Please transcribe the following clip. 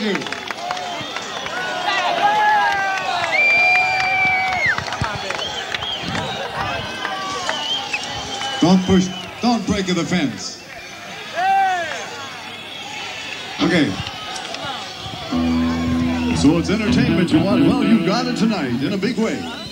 you. Don't push, don't break the fence. Okay. So it's entertainment you want? Well, you got it tonight in a big way.